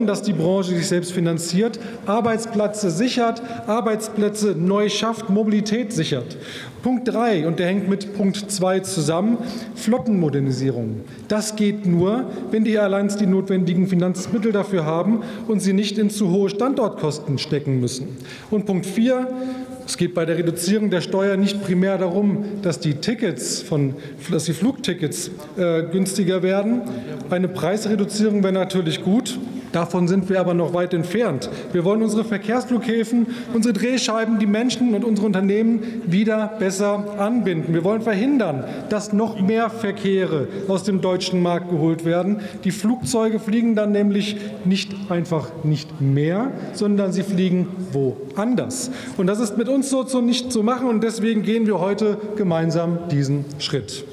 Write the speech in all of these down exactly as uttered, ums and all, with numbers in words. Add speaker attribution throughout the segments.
Speaker 1: dass die Branche sich selbst finanziert, Arbeitsplätze sichert, Arbeitsplätze neu schafft, Mobilität sichert. Punkt drei, und der hängt mit Punkt zwei zusammen, Flottenmodernisierung. Das geht nur, wenn die Airlines die notwendigen Finanzmittel dafür haben und sie nicht in zu hohe Standortkosten stecken müssen. Und Punkt vier, es geht bei der Reduzierung der Steuer nicht primär darum, dass die Tickets von, dass die Flugtickets äh, günstiger werden. Eine Preisreduzierung wäre natürlich gut. Davon sind wir aber noch weit entfernt. Wir wollen unsere Verkehrsflughäfen, unsere Drehscheiben, die Menschen und unsere Unternehmen wieder besser anbinden. Wir wollen verhindern, dass noch mehr Verkehre aus dem deutschen Markt geholt werden. Die Flugzeuge fliegen dann nämlich nicht einfach nicht mehr, sondern sie fliegen woanders. Und das ist mit uns so nicht zu machen, und deswegen gehen wir heute gemeinsam diesen Schritt.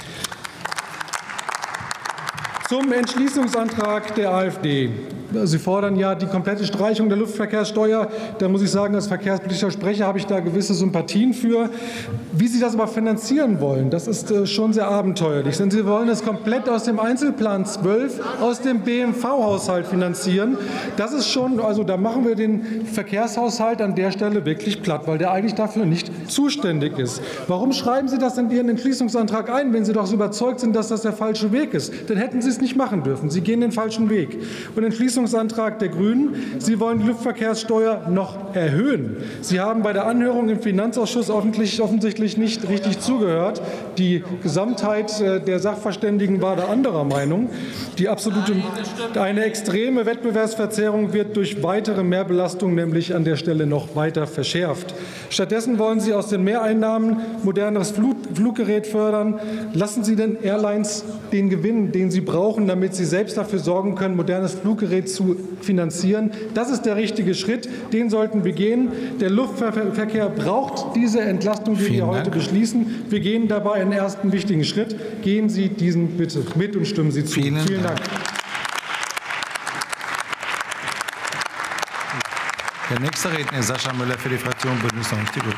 Speaker 1: Zum Entschließungsantrag der AfD. Sie fordern ja die komplette Streichung der Luftverkehrssteuer. Da muss ich sagen, als verkehrspolitischer Sprecher habe ich da gewisse Sympathien für. Wie Sie das aber finanzieren wollen, das ist schon sehr abenteuerlich. Denn Sie wollen es komplett aus dem Einzelplan zwölf, aus dem B M V-Haushalt finanzieren. Das ist schon, also da machen wir den Verkehrshaushalt an der Stelle wirklich platt, weil der eigentlich dafür nicht zuständig ist. Warum schreiben Sie das in Ihren Entschließungsantrag ein, wenn Sie doch so überzeugt sind, dass das der falsche Weg ist? Dann hätten Sie es nicht machen dürfen. Sie gehen den falschen Weg. Und Entschließungsantrag der Grünen. Sie wollen die Luftverkehrssteuer noch erhöhen. Sie haben bei der Anhörung im Finanzausschuss offensichtlich nicht richtig zugehört. Die Gesamtheit der Sachverständigen war da anderer Meinung. Die absolute, eine extreme Wettbewerbsverzerrung wird durch weitere Mehrbelastung nämlich an der Stelle noch weiter verschärft. Stattdessen wollen Sie aus den Mehreinnahmen moderneres Fluggerät fördern. Lassen Sie den Airlines den Gewinn, den sie brauchen, damit sie selbst dafür sorgen können, modernes Fluggerät zu finanzieren. Das ist der richtige Schritt. Den sollten wir gehen. Der Luftverkehr braucht diese Entlastung, die wir heute beschließen. Wir gehen dabei einen ersten wichtigen Schritt. Gehen Sie diesen bitte mit und stimmen Sie zu.
Speaker 2: Vielen,
Speaker 1: Vielen Dank.
Speaker 2: Der nächste Redner ist Sascha Müller für die Fraktion Bündnis neunzig Die Grünen.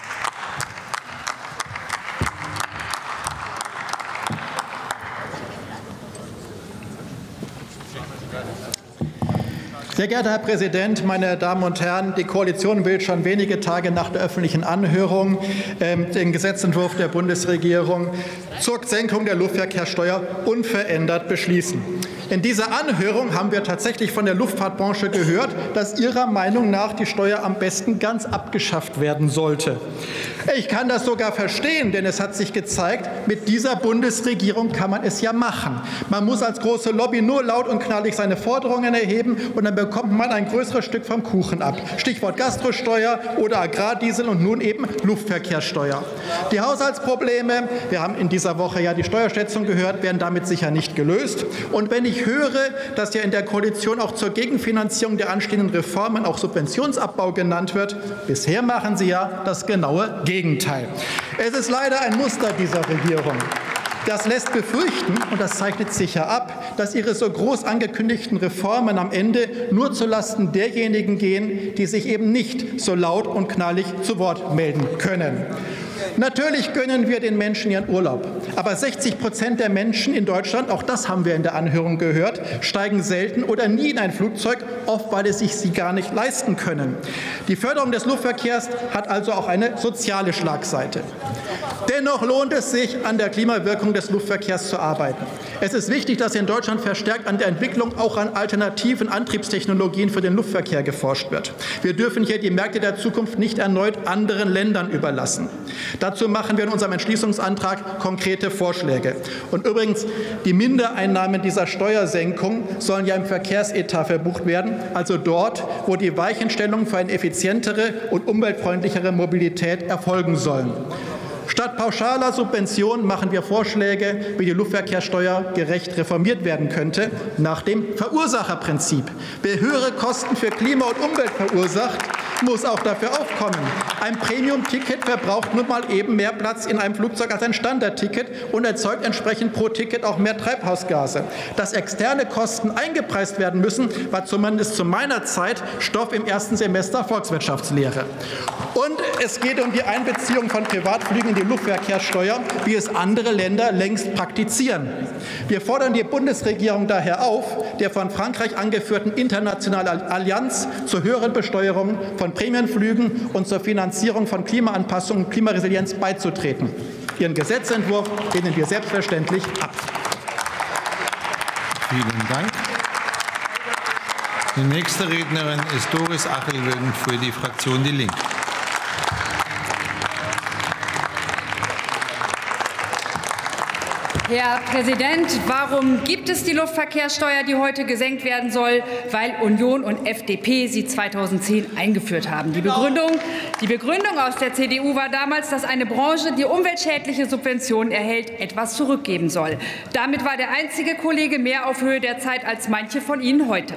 Speaker 3: Sehr geehrter Herr Präsident, meine Damen und Herren! Die Koalition will schon wenige Tage nach der öffentlichen Anhörung äh, den Gesetzentwurf der Bundesregierung zur Senkung der Luftverkehrssteuer unverändert beschließen. In dieser Anhörung haben wir tatsächlich von der Luftfahrtbranche gehört, dass ihrer Meinung nach die Steuer am besten ganz abgeschafft werden sollte. Ich kann das sogar verstehen, denn es hat sich gezeigt, mit dieser Bundesregierung kann man es ja machen. Man muss als große Lobby nur laut und knallig seine Forderungen erheben, und dann bekommt man ein größeres Stück vom Kuchen ab. Stichwort Gastrosteuer oder Agrardiesel und nun eben Luftverkehrssteuer. Die Haushaltsprobleme, wir haben in dieser Woche ja die Steuerschätzung gehört, werden damit sicher nicht gelöst. Und wenn ich höre, dass ja in der Koalition auch zur Gegenfinanzierung der anstehenden Reformen auch Subventionsabbau genannt wird, bisher machen Sie ja das genaue Gegenteil. Es ist leider ein Muster dieser Regierung. Das lässt befürchten, und das zeichnet sicher ab, dass ihre so groß angekündigten Reformen am Ende nur zulasten derjenigen gehen, die sich eben nicht so laut und knallig zu Wort melden können. Natürlich gönnen wir den Menschen ihren Urlaub. Aber sechzig Prozent der Menschen in Deutschland, auch das haben wir in der Anhörung gehört, steigen selten oder nie in ein Flugzeug, oft weil es sich sie gar nicht leisten können. Die Förderung des Luftverkehrs hat also auch eine soziale Schlagseite. Dennoch lohnt es sich, an der Klimawirkung des Luftverkehrs zu arbeiten. Es ist wichtig, dass in Deutschland verstärkt an der Entwicklung auch an alternativen Antriebstechnologien für den Luftverkehr geforscht wird. Wir dürfen hier die Märkte der Zukunft nicht erneut anderen Ländern überlassen. Dazu machen wir in unserem Entschließungsantrag konkrete Vorschläge. Und übrigens, die Mindereinnahmen dieser Steuersenkung sollen ja im Verkehrsetat verbucht werden, also dort, wo die Weichenstellungen für eine effizientere und umweltfreundlichere Mobilität erfolgen sollen. Statt pauschaler Subventionen machen wir Vorschläge, wie die Luftverkehrssteuer gerecht reformiert werden könnte, nach dem Verursacherprinzip. Wer höhere Kosten für Klima und Umwelt verursacht, muss auch dafür aufkommen. Ein Premium-Ticket verbraucht nun mal eben mehr Platz in einem Flugzeug als ein Standard-Ticket und erzeugt entsprechend pro Ticket auch mehr Treibhausgase. Dass externe Kosten eingepreist werden müssen, war zumindest zu meiner Zeit Stoff im ersten Semester Volkswirtschaftslehre. Und es geht um die Einbeziehung von Privatflügen in die Luftverkehrssteuer, wie es andere Länder längst praktizieren. Wir fordern die Bundesregierung daher auf, der von Frankreich angeführten internationalen Allianz zur höheren Besteuerung von Prämienflügen und zur Finanzierung von Klimaanpassung und Klimaresilienz beizutreten. Ihren Gesetzentwurf lehnen wir selbstverständlich ab.
Speaker 2: Vielen Dank. Die nächste Rednerin ist Doris Achelwögen für die Fraktion Die Linke.
Speaker 4: Herr Präsident, warum gibt es die Luftverkehrssteuer, die heute gesenkt werden soll? Weil Union und F D P sie zweitausendzehn eingeführt haben. Die Begründung, die Begründung aus der C D U war damals, dass eine Branche, die umweltschädliche Subventionen erhält, etwas zurückgeben soll. Damit war der einzige Kollege mehr auf Höhe der Zeit als manche von Ihnen heute.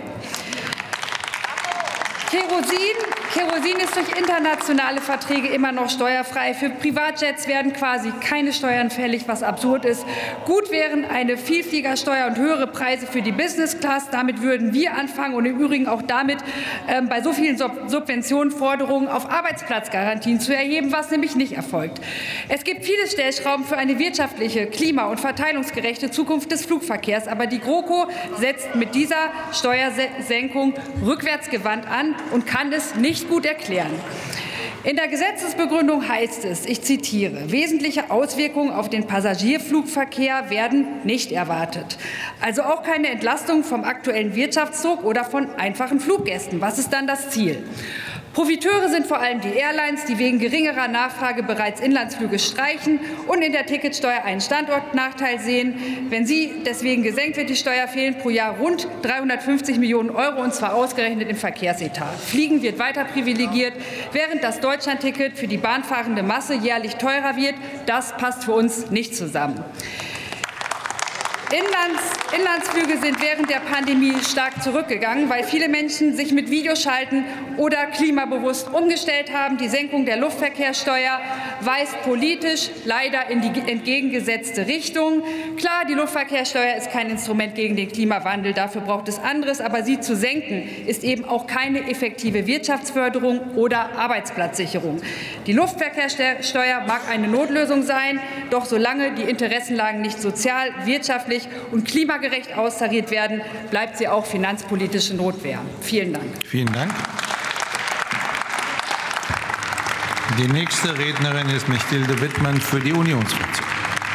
Speaker 4: Kerosin, Kerosin ist durch internationale Verträge immer noch steuerfrei. Für Privatjets werden quasi keine Steuern fällig, was absurd ist. Gut wären eine Vielfliegersteuer und höhere Preise für die Business Class. Damit würden wir anfangen und im Übrigen auch damit äh, bei so vielen Sub Subventionen Forderungen auf Arbeitsplatzgarantien zu erheben, was nämlich nicht erfolgt. Es gibt viele Stellschrauben für eine wirtschaftliche, klima- und verteilungsgerechte Zukunft des Flugverkehrs. Aber die GroKo setzt mit dieser Steuersenkung rückwärtsgewandt an und kann es nicht gut erklären. In der Gesetzesbegründung heißt es, ich zitiere, wesentliche Auswirkungen auf den Passagierflugverkehr werden nicht erwartet. Also auch keine Entlastung vom aktuellen Wirtschaftsdruck oder von einfachen Fluggästen. Was ist dann das Ziel? Profiteure sind vor allem die Airlines, die wegen geringerer Nachfrage bereits Inlandsflüge streichen und in der Ticketsteuer einen Standortnachteil sehen. Wenn sie deswegen gesenkt wird, die Steuer fehlen pro Jahr rund dreihundertfünfzig Millionen Euro, und zwar ausgerechnet im Verkehrsetat. Fliegen wird weiter privilegiert, während das Deutschlandticket für die bahnfahrende Masse jährlich teurer wird. Das passt für uns nicht zusammen. Inlands, Inlandsflüge sind während der Pandemie stark zurückgegangen, weil viele Menschen sich mit Videoschalten oder klimabewusst umgestellt haben. Die Senkung der Luftverkehrssteuer weist politisch leider in die entgegengesetzte Richtung. Klar, die Luftverkehrssteuer ist kein Instrument gegen den Klimawandel, dafür braucht es anderes, aber sie zu senken ist eben auch keine effektive Wirtschaftsförderung oder Arbeitsplatzsicherung. Die Luftverkehrssteuer mag eine Notlösung sein, doch solange die Interessenlagen nicht sozial, wirtschaftlich und klimagerecht austariert werden, bleibt sie auch finanzpolitische Notwehr. Vielen Dank.
Speaker 2: Vielen Dank. Die nächste Rednerin ist Mechtilde Wittmann für die Unionsfraktion.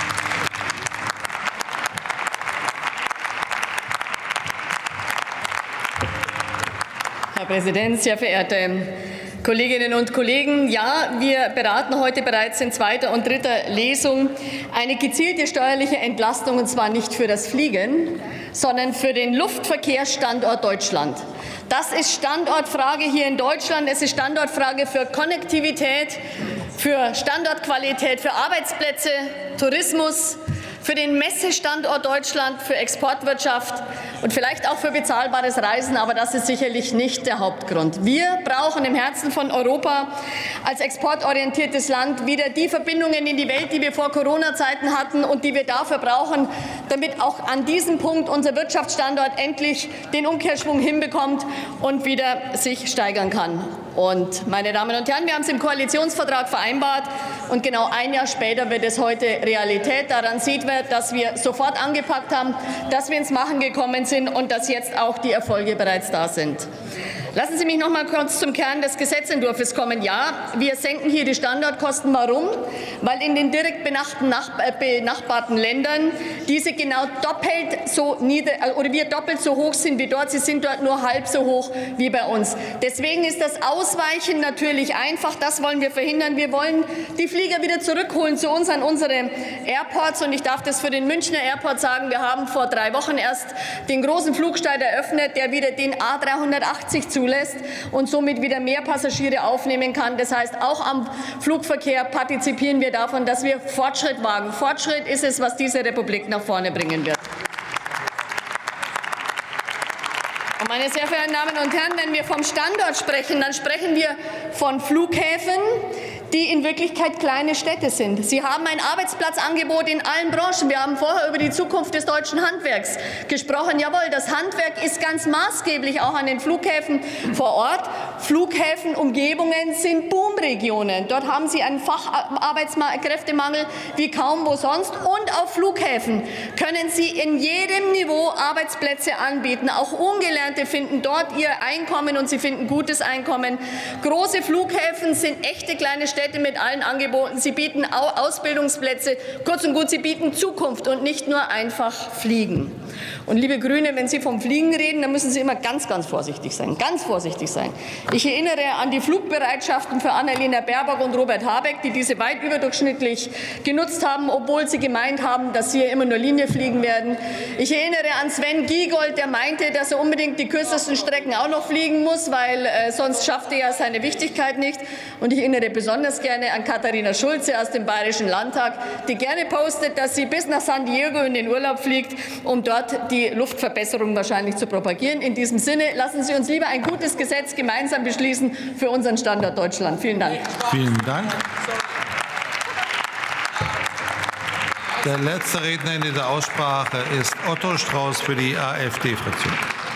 Speaker 5: Herr Präsident, sehr verehrte Kolleginnen und Kollegen, ja, wir beraten heute bereits in zweiter und dritter Lesung eine gezielte steuerliche Entlastung, und zwar nicht für das Fliegen, sondern für den Luftverkehrsstandort Deutschland. Das ist Standortfrage hier in Deutschland, es ist Standortfrage für Konnektivität, für Standortqualität, für Arbeitsplätze, Tourismus, für den Messestandort Deutschland, für Exportwirtschaft und vielleicht auch für bezahlbares Reisen, aber das ist sicherlich nicht der Hauptgrund. Wir brauchen im Herzen von Europa als exportorientiertes Land wieder die Verbindungen in die Welt, die wir vor Corona-Zeiten hatten und die wir dafür brauchen, damit auch an diesem Punkt unser Wirtschaftsstandort endlich den Umkehrschwung hinbekommt und wieder sich steigern kann. Und, meine Damen und Herren, wir haben es im Koalitionsvertrag vereinbart und genau ein Jahr später wird es heute Realität. Daran sieht man, dass wir sofort angepackt haben, dass wir ins Machen gekommen sind und dass jetzt auch die Erfolge bereits da sind. Lassen Sie mich noch mal kurz zum Kern des Gesetzentwurfs kommen. Ja, wir senken hier die Standortkosten. Warum? Weil in den direkt benachbarten Ländern diese genau doppelt so nieder oder wir doppelt so hoch sind wie dort. Sie sind dort nur halb so hoch wie bei uns. Deswegen ist das Ausweichen natürlich einfach. Das wollen wir verhindern. Wir wollen die Flieger wieder zurückholen zu uns an unsere Airports. Und ich darf das für den Münchner Airport sagen. Wir haben vor drei Wochen erst den großen Flugstall eröffnet, der wieder den A dreihundertachtzig zulässt und somit wieder mehr Passagiere aufnehmen kann. Das heißt, auch am Flugverkehr partizipieren wir davon, dass wir Fortschritt wagen. Fortschritt ist es, was diese Republik nach vorne bringen wird. Und meine sehr verehrten Damen und Herren, wenn wir vom Standort sprechen, dann sprechen wir von Flughäfen, die in Wirklichkeit kleine Städte sind. Sie haben ein Arbeitsplatzangebot in allen Branchen. Wir haben vorher über die Zukunft des deutschen Handwerks gesprochen. Jawohl, das Handwerk ist ganz maßgeblich auch an den Flughäfen vor Ort. Flughäfen, Umgebungen sind Boom Stromregionen. Dort haben Sie einen Facharbeitskräftemangel wie kaum wo sonst. Und auf Flughäfen können Sie in jedem Niveau Arbeitsplätze anbieten. Auch Ungelernte finden dort ihr Einkommen und sie finden gutes Einkommen. Große Flughäfen sind echte kleine Städte mit allen Angeboten. Sie bieten Ausbildungsplätze. Kurz und gut, sie bieten Zukunft und nicht nur einfach Fliegen. Und liebe Grüne, wenn Sie vom Fliegen reden, dann müssen Sie immer ganz, ganz vorsichtig sein. Ganz vorsichtig sein. Ich erinnere an die Flugbereitschaften für Annalena Baerbock und Robert Habeck, die diese weit überdurchschnittlich genutzt haben, obwohl sie gemeint haben, dass sie ja immer nur Linie fliegen werden. Ich erinnere an Sven Giegold, der meinte, dass er unbedingt die kürzesten Strecken auch noch fliegen muss, weil äh, sonst schafft er ja seine Wichtigkeit nicht. Und ich erinnere besonders gerne an Katharina Schulze aus dem Bayerischen Landtag, die gerne postet, dass sie bis nach San Diego in den Urlaub fliegt, um dort die Luftverbesserung wahrscheinlich zu propagieren. In diesem Sinne, lassen Sie uns lieber ein gutes Gesetz gemeinsam beschließen für unseren Standort Deutschland. Vielen Dank.
Speaker 2: Vielen Dank. Der letzte Redner in dieser Aussprache ist Otto Strauß für die AfD-Fraktion.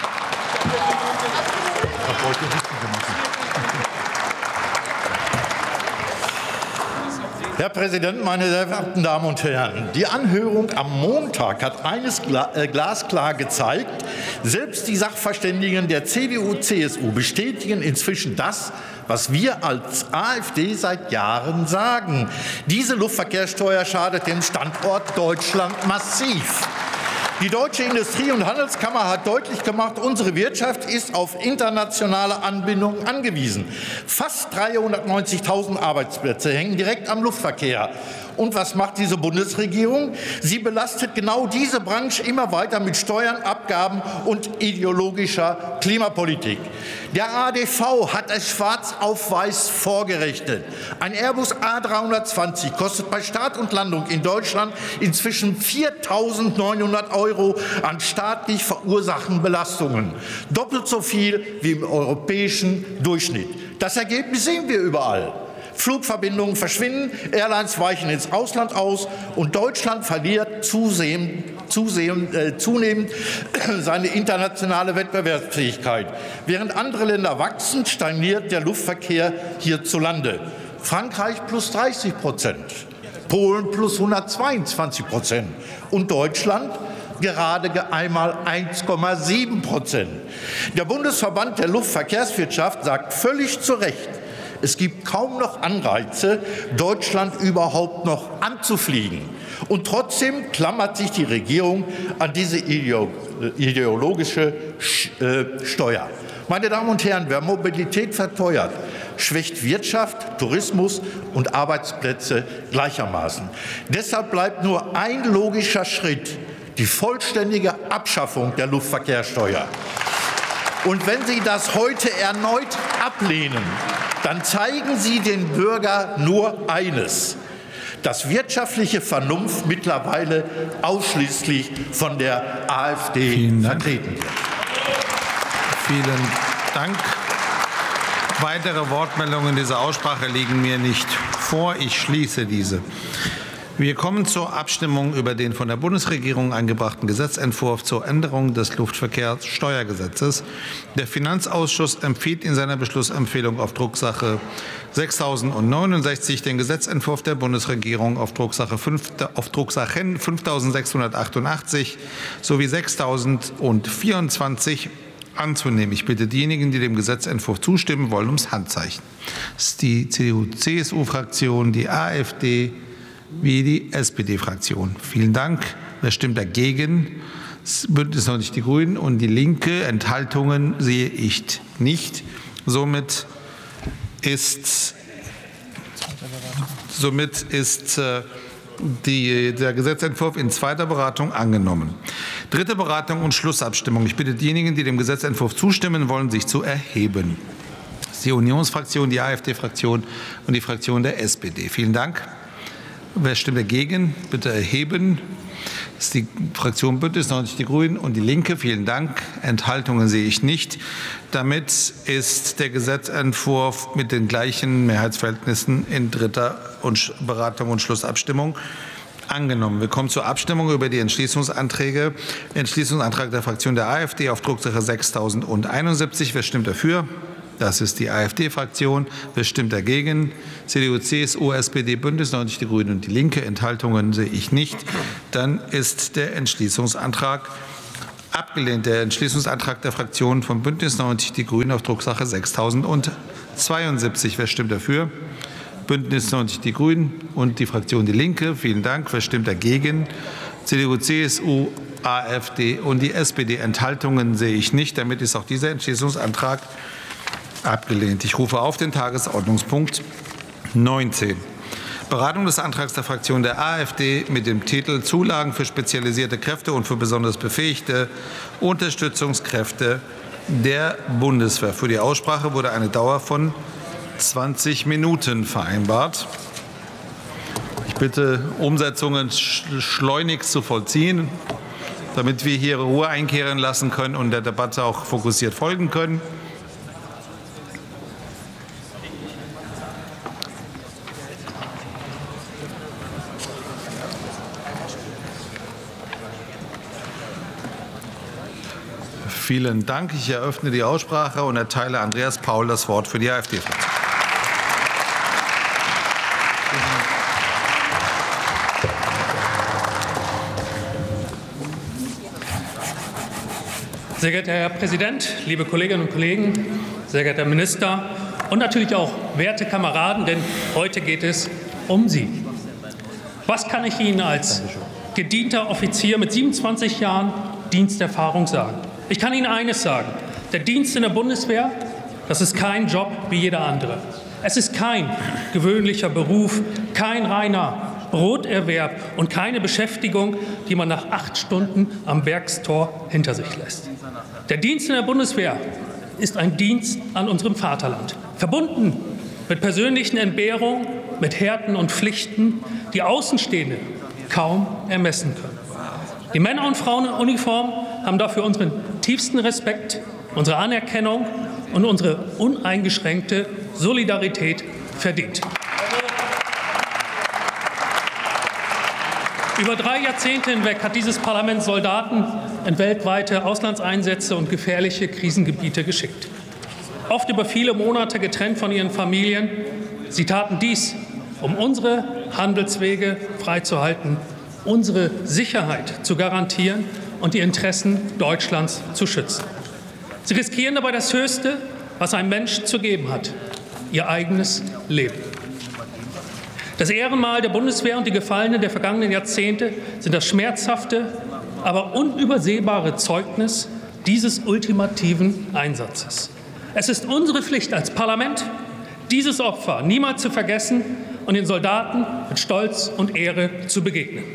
Speaker 6: Herr Präsident, meine sehr verehrten Damen und Herren! Die Anhörung am Montag hat eines glasklar gezeigt: Selbst die Sachverständigen der C D U C S U bestätigen inzwischen das, was wir als AfD seit Jahren sagen. Diese Luftverkehrssteuer schadet dem Standort Deutschland massiv. Die Deutsche Industrie- und Handelskammer hat deutlich gemacht, unsere Wirtschaft ist auf internationale Anbindung angewiesen. Fast dreihundertneunzigtausend Arbeitsplätze hängen direkt am Luftverkehr. Und was macht diese Bundesregierung? Sie belastet genau diese Branche immer weiter mit Steuern, Abgaben und ideologischer Klimapolitik. Der A D V hat es schwarz auf weiß vorgerechnet. Ein Airbus A dreihundertzwanzig kostet bei Start und Landung in Deutschland inzwischen viertausendneunhundert Euro an staatlich verursachten Belastungen. Doppelt so viel wie im europäischen Durchschnitt. Das Ergebnis sehen wir überall. Flugverbindungen verschwinden, Airlines weichen ins Ausland aus und Deutschland verliert zusehend, zusehend, äh, zunehmend seine internationale Wettbewerbsfähigkeit. Während andere Länder wachsen, stagniert der Luftverkehr hierzulande. Frankreich plus dreißig Prozent, Polen plus hundertzweiundzwanzig Prozent und Deutschland gerade einmal eins Komma sieben Prozent. Der Bundesverband der Luftverkehrswirtschaft sagt völlig zu Recht, es gibt kaum noch Anreize, Deutschland überhaupt noch anzufliegen. Und trotzdem klammert sich die Regierung an diese ideologische Steuer. Meine Damen und Herren, wer Mobilität verteuert, schwächt Wirtschaft, Tourismus und Arbeitsplätze gleichermaßen. Deshalb bleibt nur ein logischer Schritt: die vollständige Abschaffung der Luftverkehrssteuer. Und wenn Sie das heute erneut ablehnen, dann zeigen Sie den Bürger nur eines: dass wirtschaftliche Vernunft mittlerweile ausschließlich von der AfD vertreten wird.
Speaker 2: Vielen Dank. Weitere Wortmeldungen in dieser Aussprache liegen mir nicht vor. Ich schließe diese. Wir kommen zur Abstimmung über den von der Bundesregierung eingebrachten Gesetzentwurf zur Änderung des Luftverkehrssteuergesetzes. Der Finanzausschuss empfiehlt in seiner Beschlussempfehlung auf Drucksache sechstausendneunundsechzig den Gesetzentwurf der Bundesregierung auf Drucksache fünf, auf Drucksachen fünftausendsechshundertachtundachtzig sowie sechstausendvierundzwanzig anzunehmen. Ich bitte diejenigen, die dem Gesetzentwurf zustimmen wollen, ums Handzeichen. Das ist die C D U C S U-Fraktion, die AfD, wie die S P D-Fraktion. Vielen Dank. Wer stimmt dagegen? Das Bündnis noch nicht die Grünen und die Linke. Enthaltungen sehe ich nicht. Somit ist, somit ist äh, die, der Gesetzentwurf in zweiter Beratung angenommen. Dritte Beratung und Schlussabstimmung. Ich bitte diejenigen, die dem Gesetzentwurf zustimmen wollen, sich zu erheben. Das ist die Unionsfraktion, die AfD-Fraktion und die Fraktion der S P D. Vielen Dank. Wer stimmt dagegen? Bitte erheben. Das ist die Fraktion Bündnis neunzig Die Grünen und die Linke. Vielen Dank. Enthaltungen sehe ich nicht. Damit ist der Gesetzentwurf mit den gleichen Mehrheitsverhältnissen in dritter Beratung und Schlussabstimmung angenommen. Wir kommen zur Abstimmung über die Entschließungsanträge. Entschließungsantrag der Fraktion der AfD auf Drucksache sechstausendeinundsiebzig. Wer stimmt dafür? Das ist die AfD-Fraktion. Wer stimmt dagegen? C D U, C S U, S P D, Bündnis neunzig, die Grünen und die Linke. Enthaltungen sehe ich nicht. Dann ist der Entschließungsantrag abgelehnt. Der Entschließungsantrag der Fraktionen von Bündnis neunzig, die Grünen auf Drucksache sechstausendzweiundsiebzig. Wer stimmt dafür? Bündnis neunzig, die Grünen und die Fraktion Die Linke. Vielen Dank. Wer stimmt dagegen? C D U, C S U, AfD und die S P D. Enthaltungen sehe ich nicht. Damit ist auch dieser Entschließungsantrag abgelehnt. Ich rufe auf den Tagesordnungspunkt neunzehn. Beratung des Antrags der Fraktion der AfD mit dem Titel Zulagen für spezialisierte Kräfte und für besonders befähigte Unterstützungskräfte der Bundeswehr. Für die Aussprache wurde eine Dauer von zwanzig Minuten vereinbart. Ich bitte, Umsetzungen schleunigst zu vollziehen, damit wir hier Ruhe einkehren lassen können und der Debatte auch fokussiert folgen können. Vielen Dank. Ich eröffne die Aussprache und erteile Andreas Paul das Wort für die AfD-Fraktion.
Speaker 7: Sehr geehrter Herr Präsident, liebe Kolleginnen und Kollegen, sehr geehrter Herr Minister und natürlich auch werte Kameraden, denn heute geht es um Sie. Was kann ich Ihnen als gedienter Offizier mit siebenundzwanzig Jahren Diensterfahrung sagen? Ich kann Ihnen eines sagen. Der Dienst in der Bundeswehr, das ist kein Job wie jeder andere. Es ist kein gewöhnlicher Beruf, kein reiner Broterwerb und keine Beschäftigung, die man nach acht Stunden am Werkstor hinter sich lässt. Der Dienst in der Bundeswehr ist ein Dienst an unserem Vaterland, verbunden mit persönlichen Entbehrungen, mit Härten und Pflichten, die Außenstehende kaum ermessen können. Die Männer und Frauen in Uniform haben dafür unseren tiefsten Respekt, unsere Anerkennung und unsere uneingeschränkte Solidarität verdient. Über drei Jahrzehnte hinweg hat dieses Parlament Soldaten in weltweite Auslandseinsätze und gefährliche Krisengebiete geschickt. Oft über viele Monate getrennt von ihren Familien. Sie taten dies, um unsere Handelswege freizuhalten, unsere Sicherheit zu garantieren und die Interessen Deutschlands zu schützen. Sie riskieren dabei das Höchste, was ein Mensch zu geben hat, ihr eigenes Leben. Das Ehrenmal der Bundeswehr und die Gefallenen der vergangenen Jahrzehnte sind das schmerzhafte, aber unübersehbare Zeugnis dieses ultimativen Einsatzes. Es ist unsere Pflicht als Parlament, dieses Opfer niemals zu vergessen und den Soldaten mit Stolz und Ehre zu begegnen.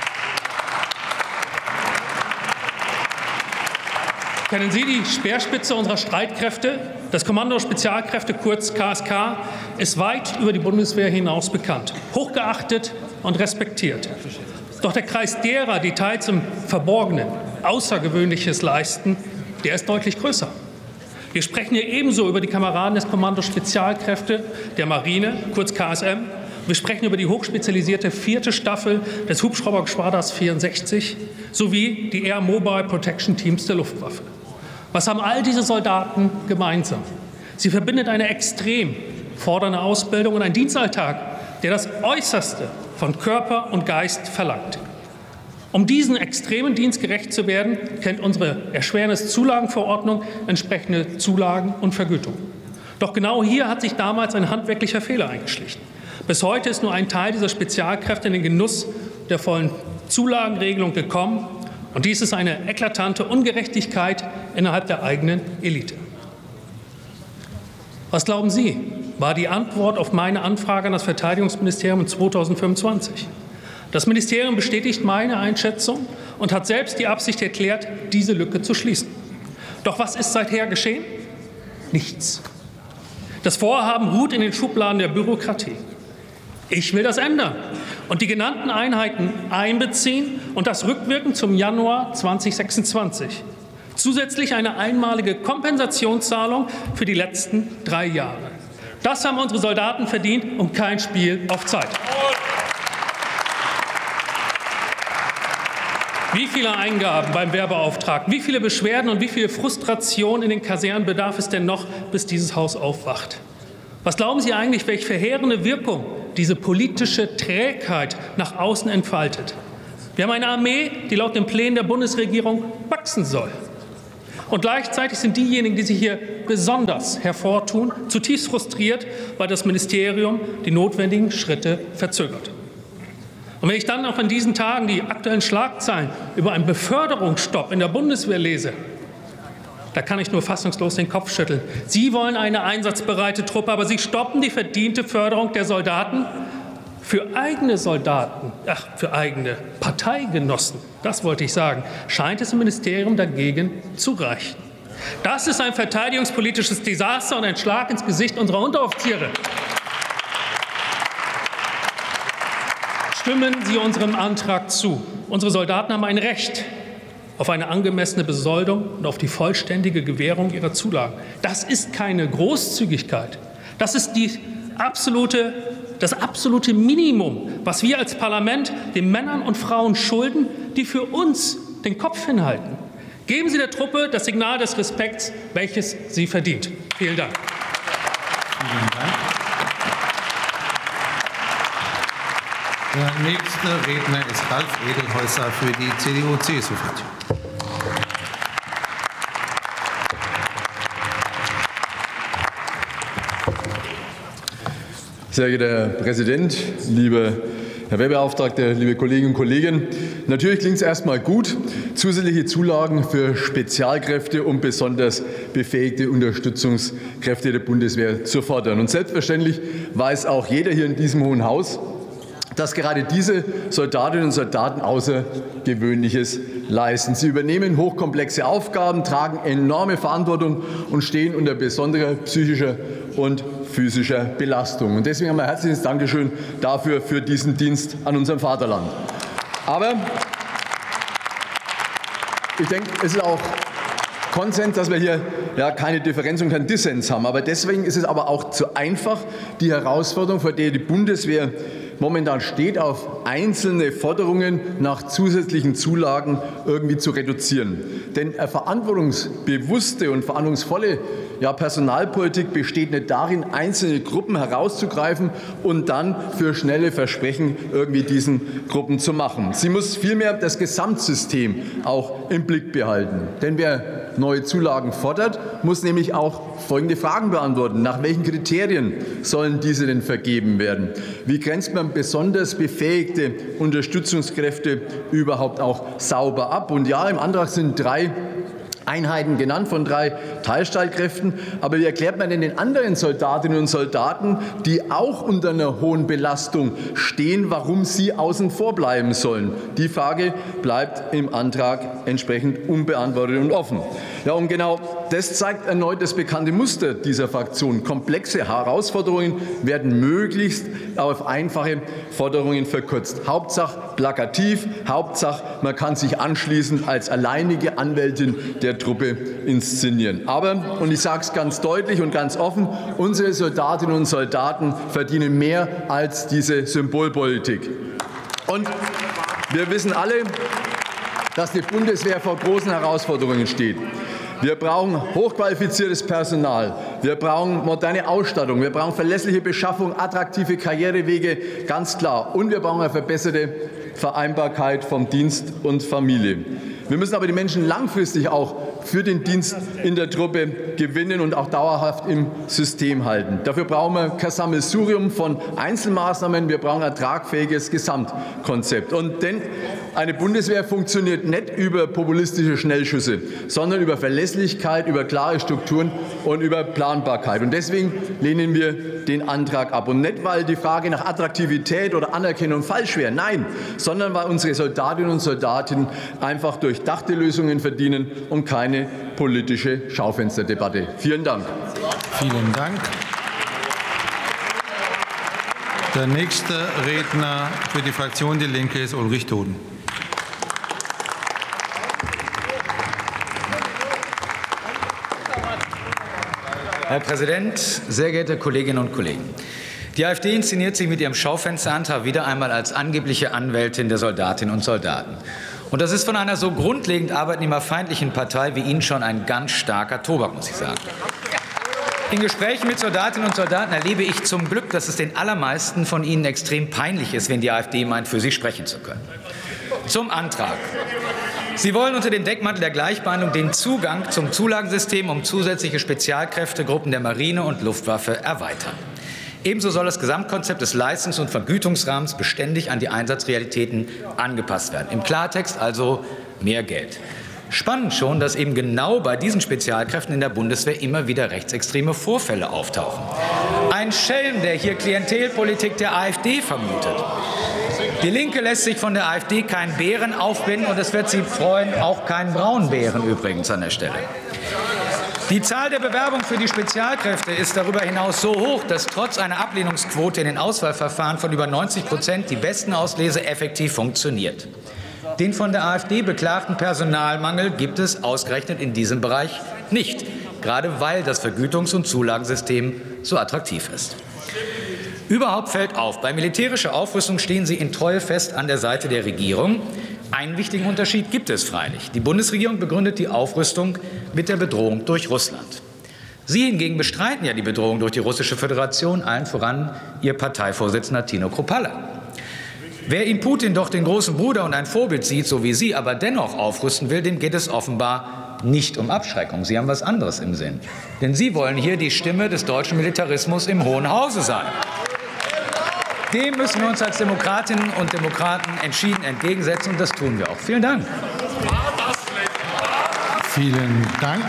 Speaker 7: Kennen Sie die Speerspitze unserer Streitkräfte? Das Kommando Spezialkräfte, kurz K S K, ist weit über die Bundeswehr hinaus bekannt, hochgeachtet und respektiert. Doch der Kreis derer, die teils im Verborgenen Außergewöhnliches leisten, der ist deutlich größer. Wir sprechen hier ebenso über die Kameraden des Kommando Spezialkräfte der Marine, kurz K S M. Wir sprechen über die hochspezialisierte vierte Staffel des Hubschraubergeschwaders vierundsechzig sowie die Air Mobile Protection Teams der Luftwaffe. Was haben all diese Soldaten gemeinsam? Sie verbindet eine extrem fordernde Ausbildung und einen Dienstalltag, der das Äußerste von Körper und Geist verlangt. Um diesen extremen Dienst gerecht zu werden, kennt unsere Erschwernis-Zulagenverordnung entsprechende Zulagen und Vergütungen. Doch genau hier hat sich damals ein handwerklicher Fehler eingeschlichen. Bis heute ist nur ein Teil dieser Spezialkräfte in den Genuss der vollen Zulagenregelung gekommen. Und dies ist eine eklatante Ungerechtigkeit innerhalb der eigenen Elite. Was glauben Sie, war die Antwort auf meine Anfrage an das Verteidigungsministerium in zweitausendfünfundzwanzig? Das Ministerium bestätigt meine Einschätzung und hat selbst die Absicht erklärt, diese Lücke zu schließen. Doch was ist seither geschehen? Nichts. Das Vorhaben ruht in den Schubladen der Bürokratie. Ich will das ändern und die genannten Einheiten einbeziehen und das rückwirkend zum Januar zweitausendsechsundzwanzig. Zusätzlich eine einmalige Kompensationszahlung für die letzten drei Jahre. Das haben unsere Soldaten verdient und kein Spiel auf Zeit. Wie viele Eingaben beim Wehrbeauftragten, wie viele Beschwerden und wie viele Frustrationen in den Kasernen bedarf es denn noch, bis dieses Haus aufwacht? Was glauben Sie eigentlich, welche verheerende Wirkung diese politische Trägheit nach außen entfaltet? Wir haben eine Armee, die laut den Plänen der Bundesregierung wachsen soll. Und gleichzeitig sind diejenigen, die sich hier besonders hervortun, zutiefst frustriert, weil das Ministerium die notwendigen Schritte verzögert. Und wenn ich dann auch in diesen Tagen die aktuellen Schlagzeilen über einen Beförderungsstopp in der Bundeswehr lese, da kann ich nur fassungslos den Kopf schütteln. Sie wollen eine einsatzbereite Truppe, aber Sie stoppen die verdiente Förderung der Soldaten für eigene Soldaten, ach, für eigene Parteigenossen, das wollte ich sagen, scheint es im Ministerium dagegen zu reichen. Das ist ein verteidigungspolitisches Desaster und ein Schlag ins Gesicht unserer Unteroffiziere. Stimmen Sie unserem Antrag zu. Unsere Soldaten haben ein Recht auf eine angemessene Besoldung und auf die vollständige Gewährung ihrer Zulagen. Das ist keine Großzügigkeit. Das ist die absolute, das absolute Minimum, was wir als Parlament den Männern und Frauen schulden, die für uns den Kopf hinhalten. Geben Sie der Truppe das Signal des Respekts, welches sie verdient. Vielen Dank.
Speaker 2: Vielen Dank. Der nächste Redner ist Ralf Edelhäuser für die C D U C S U-Fraktion.
Speaker 8: Sehr geehrter Herr Präsident, lieber Herr Wehrbeauftragter, liebe Kolleginnen und Kollegen! Natürlich klingt es erstmal gut, zusätzliche Zulagen für Spezialkräfte und besonders befähigte Unterstützungskräfte der Bundeswehr zu fordern. Und selbstverständlich weiß auch jeder hier in diesem Hohen Haus, dass gerade diese Soldatinnen und Soldaten Außergewöhnliches leisten. Sie übernehmen hochkomplexe Aufgaben, tragen enorme Verantwortung und stehen unter besonderer psychischer und physischer Belastung. Und deswegen haben wir ein herzliches Dankeschön dafür, für diesen Dienst an unserem Vaterland. Aber ich denke, es ist auch Konsens, dass wir hier ja keine Differenz und keinen Dissens haben. Aber deswegen ist es aber auch zu einfach, die Herausforderung, vor der die Bundeswehr momentan steht, auf einzelne Forderungen nach zusätzlichen Zulagen irgendwie zu reduzieren. Denn eine verantwortungsbewusste und verantwortungsvolle ja, Personalpolitik besteht nicht darin, einzelne Gruppen herauszugreifen und dann für schnelle Versprechen irgendwie diesen Gruppen zu machen. Sie muss vielmehr das Gesamtsystem auch im Blick behalten. Denn wer neue Zulagen fordert, muss nämlich auch folgende Fragen beantworten. Nach welchen Kriterien sollen diese denn vergeben werden? Wie grenzt man besonders befähigte Unterstützungskräfte überhaupt auch sauber ab? Und ja, im Antrag sind drei Einheiten genannt von drei Teilstreitkräften. Aber wie erklärt man denn den anderen Soldatinnen und Soldaten, die auch unter einer hohen Belastung stehen, warum sie außen vor bleiben sollen? Die Frage bleibt im Antrag entsprechend unbeantwortet und offen. Ja, und genau das zeigt erneut das bekannte Muster dieser Fraktion. Komplexe Herausforderungen werden möglichst auf einfache Forderungen verkürzt. Hauptsache plakativ, Hauptsache man kann sich anschließend als alleinige Anwältin der Truppe inszenieren. Aber, und ich sage es ganz deutlich und ganz offen, unsere Soldatinnen und Soldaten verdienen mehr als diese Symbolpolitik. Und wir wissen alle, dass die Bundeswehr vor großen Herausforderungen steht. Wir brauchen hochqualifiziertes Personal, wir brauchen moderne Ausstattung, wir brauchen verlässliche Beschaffung, attraktive Karrierewege, ganz klar. Und wir brauchen eine verbesserte Vereinbarkeit von Dienst und Familie. Wir müssen aber die Menschen langfristig auch für den Dienst in der Truppe gewinnen und auch dauerhaft im System halten. Dafür brauchen wir kein Sammelsurium von Einzelmaßnahmen, wir brauchen ein tragfähiges Gesamtkonzept. Und denn eine Bundeswehr funktioniert nicht über populistische Schnellschüsse, sondern über Verlässlichkeit, über klare Strukturen und über Planbarkeit. Und deswegen lehnen wir den Antrag ab. Und nicht, weil die Frage nach Attraktivität oder Anerkennung falsch wäre, nein, sondern weil unsere Soldatinnen und Soldaten einfach durchdachte Lösungen verdienen und keine politische Schaufensterdebatte. Vielen Dank.
Speaker 2: Vielen Dank. Der nächste Redner für die Fraktion Die Linke ist Ulrich Toden.
Speaker 9: Herr Präsident, sehr geehrte Kolleginnen und Kollegen! Die AfD inszeniert sich mit ihrem Schaufensterantrag wieder einmal als angebliche Anwältin der Soldatinnen und Soldaten. Und das ist von einer so grundlegend arbeitnehmerfeindlichen Partei wie Ihnen schon ein ganz starker Tobak, muss ich sagen. In Gesprächen mit Soldatinnen und Soldaten erlebe ich zum Glück, dass es den allermeisten von Ihnen extrem peinlich ist, wenn die AfD meint, für sie sprechen zu können. Zum Antrag. Sie wollen unter dem Deckmantel der Gleichbehandlung den Zugang zum Zulagensystem um zusätzliche Spezialkräftegruppen der Marine und Luftwaffe erweitern. Ebenso soll das Gesamtkonzept des Leistungs- und Vergütungsrahmens beständig an die Einsatzrealitäten angepasst werden. Im Klartext also mehr Geld. Spannend schon, dass eben genau bei diesen Spezialkräften in der Bundeswehr immer wieder rechtsextreme Vorfälle auftauchen. Ein Schelm, der hier Klientelpolitik der AfD vermutet. Die Linke lässt sich von der AfD keinen Bären aufbinden und es wird sie freuen, auch keinen Braunbären übrigens an der Stelle. Die Zahl der Bewerbungen für die Spezialkräfte ist darüber hinaus so hoch, dass trotz einer Ablehnungsquote in den Auswahlverfahren von über neunzig Prozent die Bestenauslese effektiv funktioniert. Den von der AfD beklagten Personalmangel gibt es ausgerechnet in diesem Bereich nicht, gerade weil das Vergütungs- und Zulagensystem so attraktiv ist. Überhaupt fällt auf, bei militärischer Aufrüstung stehen Sie in Treue fest an der Seite der Regierung. Einen wichtigen Unterschied gibt es freilich. Die Bundesregierung begründet die Aufrüstung mit der Bedrohung durch Russland. Sie hingegen bestreiten ja die Bedrohung durch die Russische Föderation, allen voran Ihr Parteivorsitzender Tino Kruppalla. Wer in Putin doch den großen Bruder und ein Vorbild sieht, so wie Sie, aber dennoch aufrüsten will, dem geht es offenbar nicht um Abschreckung. Sie haben was anderes im Sinn. Denn Sie wollen hier die Stimme des deutschen Militarismus im Hohen Hause sein. Dem müssen wir uns als Demokratinnen und Demokraten entschieden entgegensetzen, und das tun wir auch. Vielen Dank.
Speaker 2: Vielen Dank.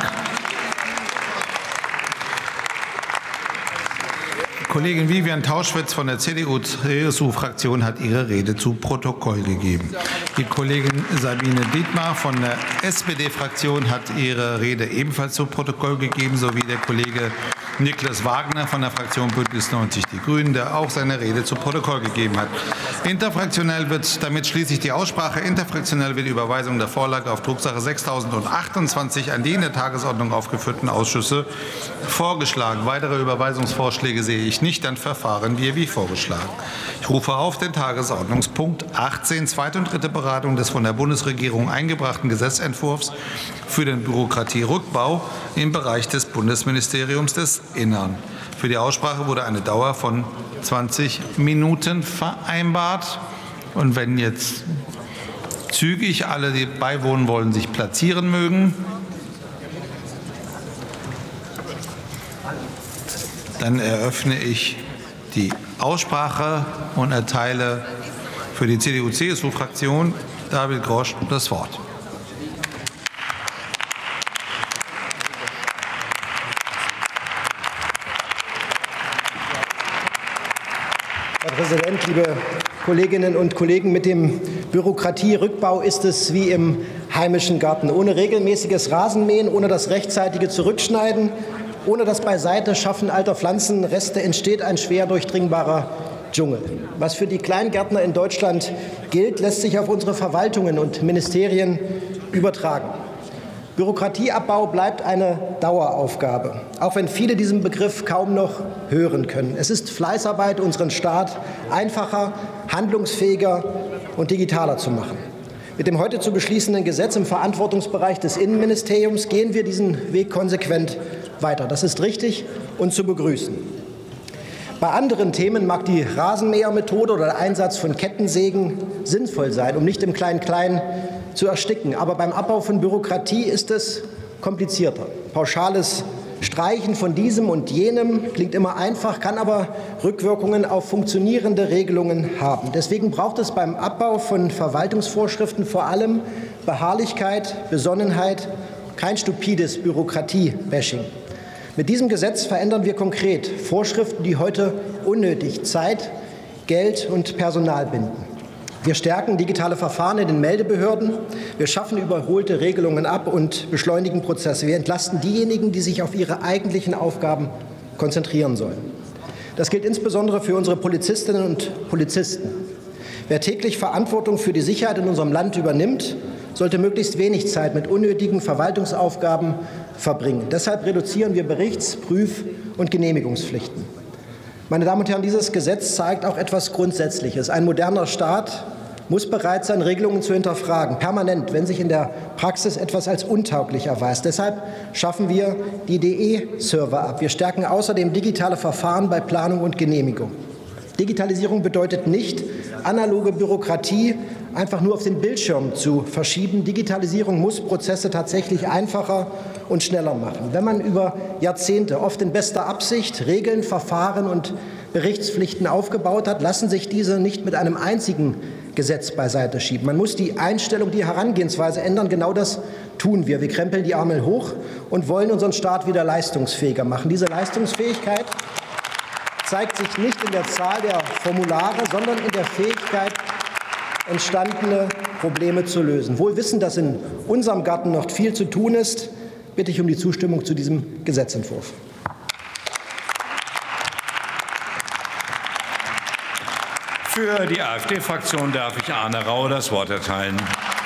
Speaker 2: Kollegin Vivian Tauschwitz von der C D U-C S U-Fraktion hat ihre Rede zu Protokoll gegeben. Die Kollegin Sabine Dietmar von der S P D-Fraktion hat ihre Rede ebenfalls zu Protokoll gegeben, sowie der Kollege Niklas Wagner von der Fraktion Bündnis neunzig Die Grünen, der auch seine Rede zu Protokoll gegeben hat. Interfraktionell wird damit schließlich die Aussprache. Interfraktionell wird die Überweisung der Vorlage auf Drucksache sechstausendachtundzwanzig an die in der Tagesordnung aufgeführten Ausschüsse vorgeschlagen. Weitere Überweisungsvorschläge sehe ich nicht. Dann verfahren wir wie vorgeschlagen. Ich rufe auf den Tagesordnungspunkt achtzehn, zweite und dritte Beratung des von der Bundesregierung eingebrachten Gesetzentwurfs für den Bürokratierückbau im Bereich des Bundesministeriums des Innern. Für die Aussprache wurde eine Dauer von zwanzig Minuten vereinbart. Und wenn jetzt zügig alle, die beiwohnen wollen, sich platzieren mögen, dann eröffne ich die Aussprache und erteile für die C D U-C S U-Fraktion David Grosch das Wort.
Speaker 10: Herr Präsident, liebe Kolleginnen und Kollegen! Mit dem Bürokratierückbau ist es wie im heimischen Garten. Ohne regelmäßiges Rasenmähen, ohne das rechtzeitige Zurückschneiden, ohne das Beiseiteschaffen alter Pflanzenreste entsteht ein schwer durchdringbarer Dschungel. Was für die Kleingärtner in Deutschland gilt, lässt sich auf unsere Verwaltungen und Ministerien übertragen. Bürokratieabbau bleibt eine Daueraufgabe, auch wenn viele diesen Begriff kaum noch hören können. Es ist Fleißarbeit, unseren Staat einfacher, handlungsfähiger und digitaler zu machen. Mit dem heute zu beschließenden Gesetz im Verantwortungsbereich des Innenministeriums gehen wir diesen Weg konsequent weiter. Das ist richtig und zu begrüßen. Bei anderen Themen mag die Rasenmähermethode oder der Einsatz von Kettensägen sinnvoll sein, um nicht im Klein-Klein zu ersticken. Aber beim Abbau von Bürokratie ist es komplizierter. Pauschales Streichen von diesem und jenem klingt immer einfach, kann aber Rückwirkungen auf funktionierende Regelungen haben. Deswegen braucht es beim Abbau von Verwaltungsvorschriften vor allem Beharrlichkeit, Besonnenheit, kein stupides Bürokratie-Bashing. Mit diesem Gesetz verändern wir konkret Vorschriften, die heute unnötig Zeit, Geld und Personal binden. Wir stärken digitale Verfahren in den Meldebehörden, wir schaffen überholte Regelungen ab und beschleunigen Prozesse. Wir entlasten diejenigen, die sich auf ihre eigentlichen Aufgaben konzentrieren sollen. Das gilt insbesondere für unsere Polizistinnen und Polizisten. Wer täglich Verantwortung für die Sicherheit in unserem Land übernimmt, sollte möglichst wenig Zeit mit unnötigen Verwaltungsaufgaben verbringen. Deshalb reduzieren wir Berichts-, Prüf- und Genehmigungspflichten. Meine Damen und Herren, dieses Gesetz zeigt auch etwas Grundsätzliches. Ein moderner Staat muss bereit sein, Regelungen zu hinterfragen, permanent, wenn sich in der Praxis etwas als untauglich erweist. Deshalb schaffen wir die D E-Server ab. Wir stärken außerdem digitale Verfahren bei Planung und Genehmigung. Digitalisierung bedeutet nicht, analoge Bürokratie einfach nur auf den Bildschirm zu verschieben. Digitalisierung muss Prozesse tatsächlich einfacher und schneller machen. Wenn man über Jahrzehnte, oft in bester Absicht, Regeln, Verfahren und Berichtspflichten aufgebaut hat, lassen sich diese nicht mit einem einzigen Gesetz beiseite schieben. Man muss die Einstellung, die Herangehensweise ändern. Genau das tun wir. Wir krempeln die Ärmel hoch und wollen unseren Staat wieder leistungsfähiger machen. Diese Leistungsfähigkeit zeigt sich nicht in der Zahl der Formulare, sondern in der Fähigkeit, entstandene Probleme zu lösen. Wohl wissend, dass in unserem Garten noch viel zu tun ist, bitte ich um die Zustimmung zu diesem Gesetzentwurf.
Speaker 11: Für die AfD-Fraktion darf ich Arne Rau das Wort erteilen.